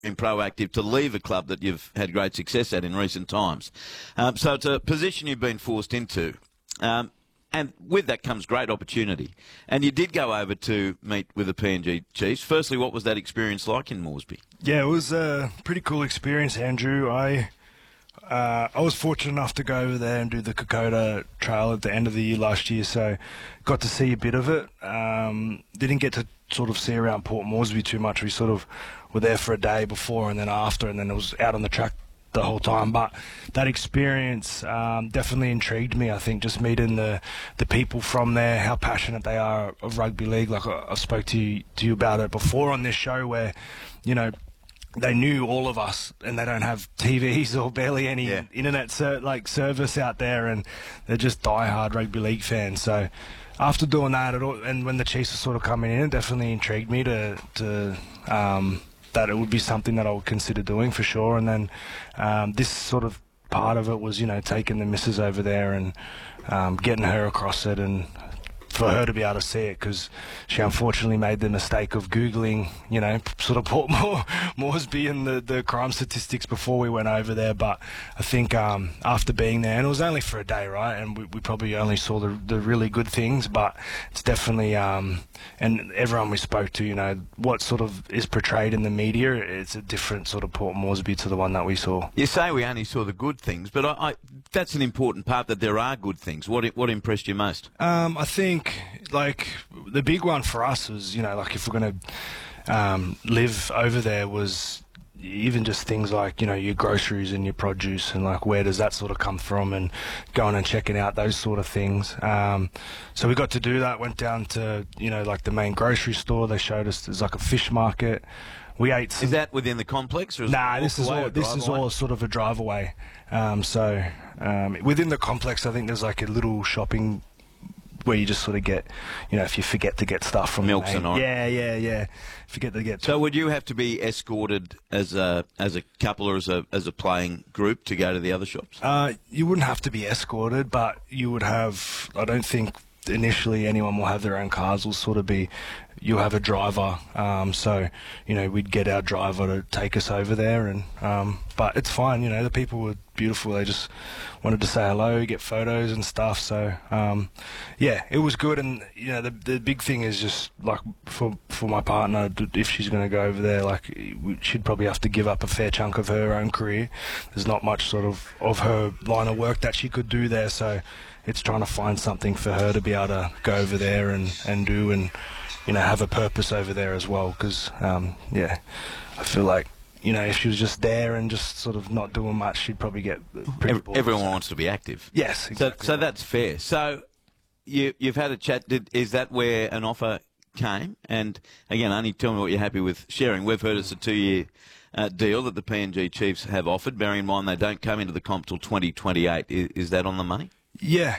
been proactive to leave a club that you've had great success at in recent times. So it's a position you've been forced into. And with that comes great opportunity. And you did go over to meet with the PNG Chiefs. Firstly, what was that experience like in Moresby? Yeah, it was a pretty cool experience, Andrew. I was fortunate enough to go over there and do the Kokoda Trail at the end of the year last year, so got to see a bit of it. Didn't get to sort of see around Port Moresby too much. We sort of were there for a day before and then after, and then it was out on the track the whole time. But that experience definitely intrigued me. I think just meeting the people from there, how passionate they are of rugby league. Like I spoke to you about it before on this show, where, you know, they knew all of us, and they don't have TVs or barely any internet service out there, and they're just diehard rugby league fans. So after doing that, and when the Chiefs were sort of coming in, it definitely intrigued me to that it would be something that I would consider doing for sure. And then this sort of part of it was, you know, taking the missus over there and getting her across it, and for her to be able to see it, because she unfortunately made the mistake of Googling, you know, sort of Port Moresby and the crime statistics before we went over there. But I think after being there, and it was only for a day, right, and we probably only saw the really good things, but it's definitely, and everyone we spoke to, you know, what sort of is portrayed in the media, it's a different sort of Port Moresby to the one that we saw. You say we only saw the good things, but that's an important part, that there are good things. What impressed you most? I think, like, the big one for us was, you know, like, if we're going to live over there, was even just things like, you know, your groceries and your produce, and like, where does that sort of come from, and going and checking out those sort of things. So we got to do that, went down to, you know, like the main grocery store. They showed us there's like a fish market. We ate some... Is that within the complex? Or this is all sort of a drive away. So within the complex, I think there's like a little shopping where you just sort of get, you know, if you forget to get stuff from milks and all. Yeah. Forget to get. So would you have to be escorted as a couple or as a playing group to go to the other shops? You wouldn't have to be escorted, but you would have. I don't think initially anyone will have their own cars. Will sort of be, you'll have a driver. So, you know, we'd get our driver to take us over there, and but it's fine. You know, the people were beautiful. They just wanted to say hello, get photos and stuff. So yeah, it was good. And you know, the big thing is just like for my partner, if she's going to go over there, like, she'd probably have to give up a fair chunk of her own career. There's not much sort of her line of work that she could do there. So it's trying to find something for her to be able to go over there and do, and, you know, have a purpose over there as well. Because yeah, I feel like, you know, if she was just there and just sort of not doing much, she'd probably get pretty bored. Everyone wants to be active. Yes, exactly. So that's fair. So you've had a chat. Is that where an offer came? And again, only tell me what you're happy with sharing. We've heard it's a 2-year deal that the PNG Chiefs have offered, bearing in mind they don't come into the comp till 2028. Is that on the money? Yeah.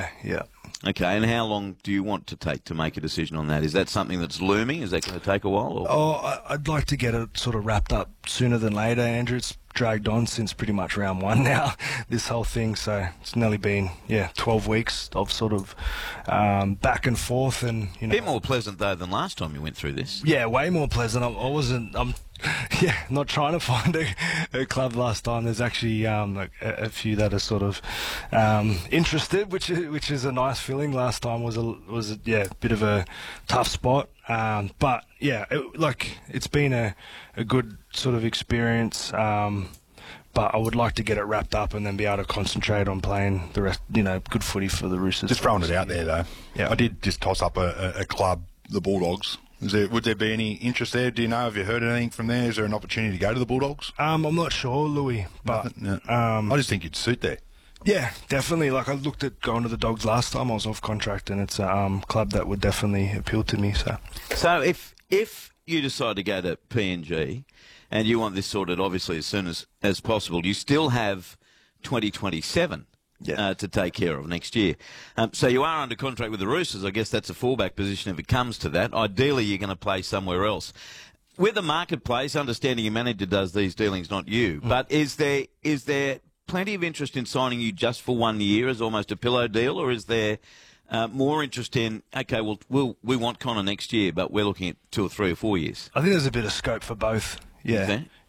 Okay, and how long do you want to take to make a decision on that? Is that something that's looming? Is that going to take a while? Or? I'd like to get it sort of wrapped up sooner than later, Andrew. It's dragged on since pretty much round one now, this whole thing. So it's nearly been, 12 weeks of sort of back and forth. And, you know, a bit more pleasant, though, than last time you went through this. Yeah, way more pleasant. I'm not trying to find a club last time. There's actually like a few that are sort of interested, which is a nice feeling. Last time was a bit of a tough spot, but yeah, it's been a good sort of experience. But I would like to get it wrapped up and then be able to concentrate on playing the rest, you know, good footy for the Roosters. Just throwing it out there, though. Yeah, I did just toss up a club, the Bulldogs. Would there be any interest there? Do you know? Have you heard anything from there? Is there an opportunity to go to the Bulldogs? I'm not sure, Louis, but I just think you'd suit there. Yeah, definitely. Like, I looked at going to the Dogs last time I was off contract, and it's a club that would definitely appeal to me. So if you decide to go to PNG, and you want this sorted obviously as soon as possible, you still have 2027. To take care of next year. So you are under contract with the Roosters. I guess that's a fallback position if it comes to that. Ideally, you're going to play somewhere else. With the marketplace, understanding your manager does these dealings, not you, but is there plenty of interest in signing you just for 1 year as almost a pillow deal, or is there more interest in, okay, we want Connor next year, but we're looking at 2 or 3 or 4 years? I think there's a bit of scope for both. Yeah.